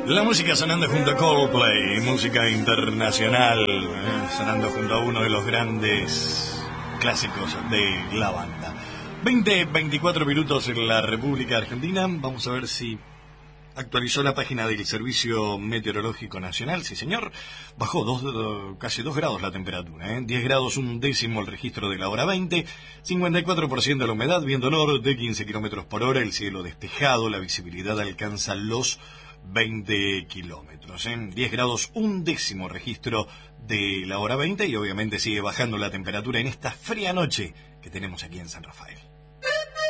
La música sonando junto a Coldplay, música internacional, sonando junto a uno de los grandes clásicos de la banda. 24 minutos en la República Argentina. Vamos a ver si actualizó la página del Servicio Meteorológico Nacional. Sí, señor. Bajó casi 2 grados la temperatura. 10 grados 1/10 el registro de la hora 20. 54% de la humedad, viento norte, 15 kilómetros por hora. El cielo despejado, la visibilidad alcanza los 20 kilómetros. 10 grados 1/10 registro de la hora 20. Y obviamente sigue bajando la temperatura en esta fría noche que tenemos aquí en San Rafael.